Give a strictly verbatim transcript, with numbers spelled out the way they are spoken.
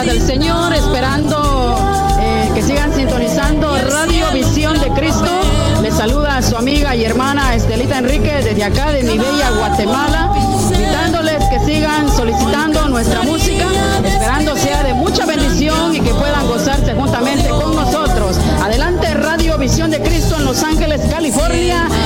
palabra del Señor, esperando eh, que sigan sintonizando Radio Visión de Cristo. Les saluda a su amiga y hermana Estelita Enrique desde acá de mi bella Guatemala, invitándoles que sigan solicitando nuestra música, esperando sea de mucha bendición y que puedan gozarse juntamente con nosotros. Adelante, Radio Visión de Cristo en Los Ángeles, California,